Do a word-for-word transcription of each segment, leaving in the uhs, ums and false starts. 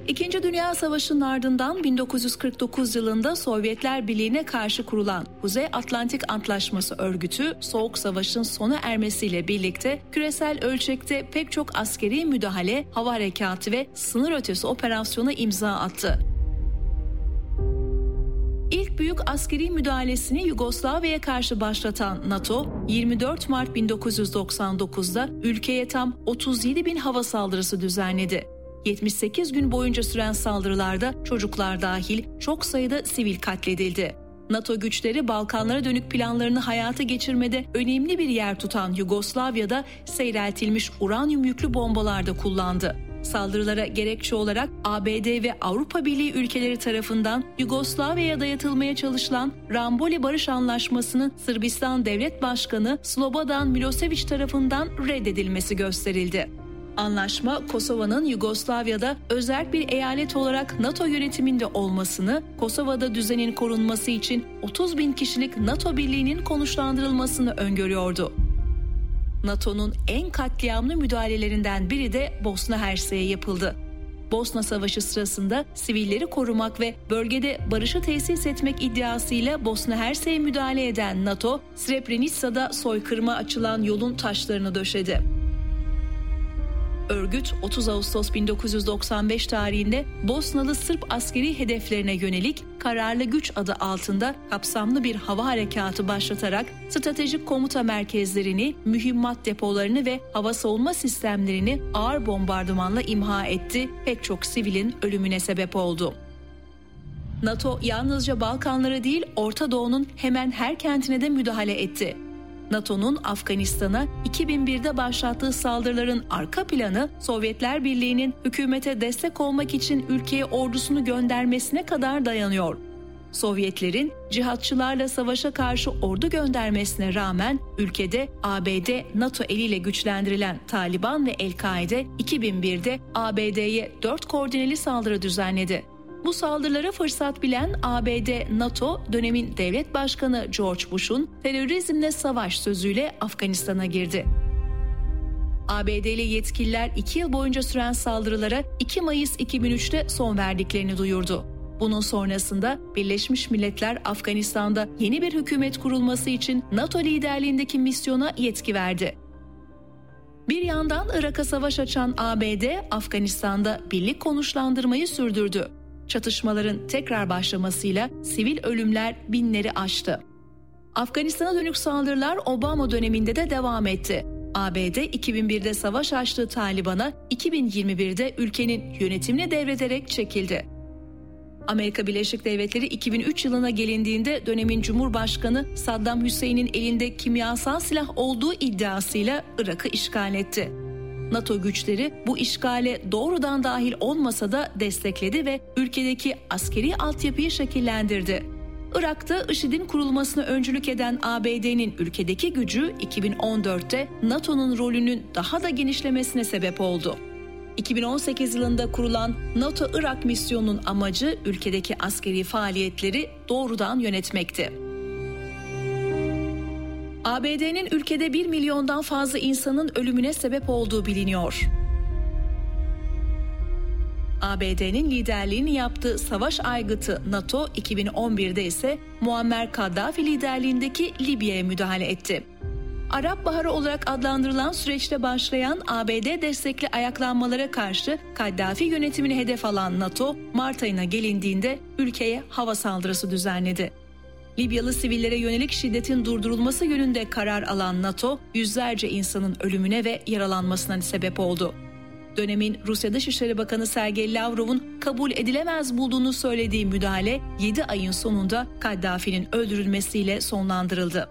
İkinci Dünya Savaşı'nın ardından bin dokuz yüz kırk dokuz yılında Sovyetler Birliği'ne karşı kurulan Kuzey Atlantik Antlaşması örgütü, Soğuk Savaş'ın sona ermesiyle birlikte küresel ölçekte pek çok askeri müdahale, hava harekatı ve sınır ötesi operasyona imza attı. İlk büyük askeri müdahalesini Yugoslavya'ya karşı başlatan NATO, yirmi dört Mart bin dokuz yüz doksan dokuzda ülkeye tam otuz yedi bin hava saldırısı düzenledi. yetmiş sekiz gün boyunca süren saldırılarda çocuklar dahil çok sayıda sivil katledildi. NATO güçleri Balkanlara dönük planlarını hayata geçirmede önemli bir yer tutan Yugoslavya'da seyreltilmiş uranyum yüklü bombalar da kullandı. Saldırılara gerekçe olarak A B D ve Avrupa Birliği ülkeleri tarafından Yugoslavya'ya dayatılmaya çalışılan Ramboli Barış Anlaşması'nın Sırbistan Devlet Başkanı Slobodan Milosevic tarafından reddedilmesi gösterildi. Anlaşma, Kosova'nın Yugoslavya'da özerk bir eyalet olarak NATO yönetiminde olmasını, Kosova'da düzenin korunması için otuz bin kişilik NATO birliğinin konuşlandırılmasını öngörüyordu. NATO'nun en katliamlı müdahalelerinden biri de Bosna Hersek'e yapıldı. Bosna Savaşı sırasında sivilleri korumak ve bölgede barışı tesis etmek iddiasıyla Bosna Hersek'e müdahale eden NATO, Srebrenica'da soykırıma açılan yolun taşlarını döşedi. Örgüt otuz Ağustos bin dokuz yüz doksan beş tarihinde Bosnalı Sırp askeri hedeflerine yönelik Kararlı Güç adı altında kapsamlı bir hava harekatı başlatarak stratejik komuta merkezlerini, mühimmat depolarını ve hava savunma sistemlerini ağır bombardımanla imha etti, pek çok sivilin ölümüne sebep oldu. NATO yalnızca Balkanlara değil Orta Doğu'nun hemen her kentine de müdahale etti. NATO'nun Afganistan'a iki bin birde başlattığı saldırıların arka planı Sovyetler Birliği'nin hükümete destek olmak için ülkeye ordusunu göndermesine kadar dayanıyor. Sovyetlerin cihatçılarla savaşa karşı ordu göndermesine rağmen ülkede A B D, NATO eliyle güçlendirilen Taliban ve El-Kaide iki bin birde A B D'ye dört koordineli saldırı düzenledi. Bu saldırılara fırsat bilen A B D, NATO dönemin devlet başkanı George Bush'un terörizmle savaş sözüyle Afganistan'a girdi. A B D'li yetkililer iki yıl boyunca süren saldırılara iki Mayıs iki bin üçte son verdiklerini duyurdu. Bunun sonrasında Birleşmiş Milletler Afganistan'da yeni bir hükümet kurulması için NATO liderliğindeki misyona yetki verdi. Bir yandan Irak'a savaş açan A B D, Afganistan'da birlik konuşlandırmayı sürdürdü. Çatışmaların tekrar başlamasıyla sivil ölümler binleri aştı. Afganistan'a dönük saldırılar Obama döneminde de devam etti. A B D iki bin birde savaş açtığı Taliban'a iki bin yirmi birde ülkenin yönetimini devrederek çekildi. Amerika Birleşik Devletleri iki bin üç yılına gelindiğinde dönemin Cumhurbaşkanı Saddam Hüseyin'in elinde kimyasal silah olduğu iddiasıyla Irak'ı işgal etti. NATO güçleri bu işgale doğrudan dahil olmasa da destekledi ve ülkedeki askeri altyapıyı şekillendirdi. Irak'ta IŞİD'in kurulmasına öncülük eden A B D'nin ülkedeki gücü iki bin on dörtte NATO'nun rolünün daha da genişlemesine sebep oldu. iki bin on sekiz yılında kurulan NATO Irak misyonunun amacı ülkedeki askeri faaliyetleri doğrudan yönetmekti. A B D'nin ülkede bir milyondan fazla insanın ölümüne sebep olduğu biliniyor. A B D'nin liderliğini yaptığı savaş aygıtı NATO iki bin on birde ise Muammer Kaddafi liderliğindeki Libya'ya müdahale etti. Arap Baharı olarak adlandırılan süreçte başlayan A B D destekli ayaklanmalara karşı Kaddafi yönetimini hedef alan NATO, Mart ayına gelindiğinde ülkeye hava saldırısı düzenledi. Libyalı sivillere yönelik şiddetin durdurulması yönünde karar alan NATO, yüzlerce insanın ölümüne ve yaralanmasına sebep oldu. Dönemin Rusya Dışişleri Bakanı Sergey Lavrov'un kabul edilemez bulduğunu söylediği müdahale yedi ayın sonunda Kaddafi'nin öldürülmesiyle sonlandırıldı.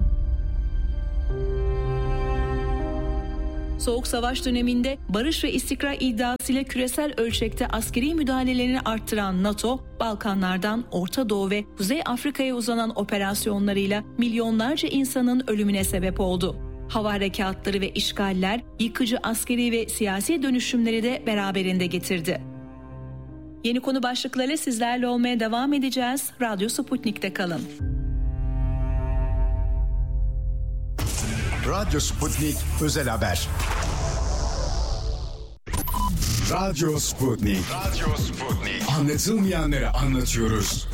Soğuk Savaş döneminde barış ve istikrar iddiasıyla küresel ölçekte askeri müdahalelerini arttıran NATO, Balkanlardan Orta Doğu ve Kuzey Afrika'ya uzanan operasyonlarıyla milyonlarca insanın ölümüne sebep oldu. Hava harekatları ve işgaller, yıkıcı askeri ve siyasi dönüşümleri de beraberinde getirdi. Yeni konu başlıklarıyla sizlerle olmaya devam edeceğiz. Radyo Sputnik'te kalın. Radyo Sputnik Özel Haber. Radyo Sputnik. Radyo Sputnik. Anlatılmayanları anlatıyoruz.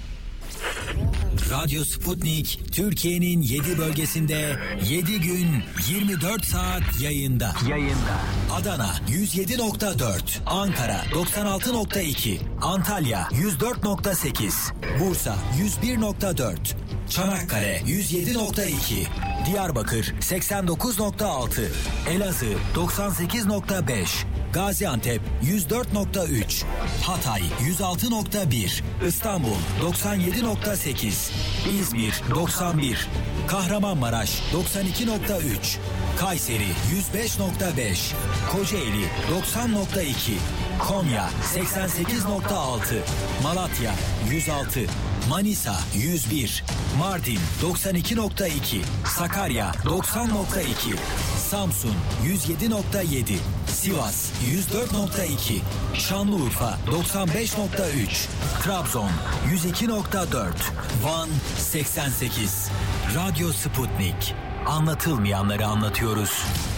Radyo Sputnik, Türkiye'nin yedi bölgesinde yedi gün yirmi dört saat yayında. Yayında. Adana yüz yedi nokta dört, Ankara doksan altı nokta iki, Antalya yüz dört nokta sekiz, Bursa yüz bir nokta dört, Çanakkale yüz yedi nokta iki, Diyarbakır seksen dokuz nokta altı, Elazığ doksan sekiz nokta beş, Gaziantep yüz dört nokta üç, Hatay yüz altı nokta bir, İstanbul doksan yedi nokta sekiz, İzmir doksan bir, Kahramanmaraş doksan iki nokta üç, Kayseri yüz beş nokta beş, Kocaeli doksan nokta iki, Konya seksen sekiz nokta altı, Malatya yüz altı, Manisa yüz bir, Mardin doksan iki nokta iki, Sakarya doksan nokta iki, Samsun yüz yedi nokta yedi, Sivas yüz dört nokta iki, Şanlıurfa doksan beş nokta üç, Trabzon yüz iki nokta dört, Van seksen sekiz. Radyo Sputnik. Anlatılmayanları anlatıyoruz.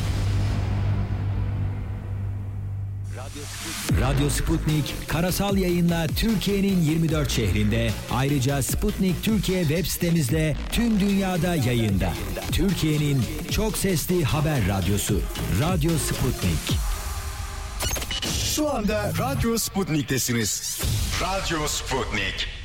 Radyo Sputnik karasal yayınla Türkiye'nin yirmi dört şehrinde, ayrıca Sputnik Türkiye web sitemizle tüm dünyada yayında. Türkiye'nin çok sesli haber radyosu Radyo Sputnik. Şu anda Radyo Sputnik'tesiniz. Radyo Sputnik.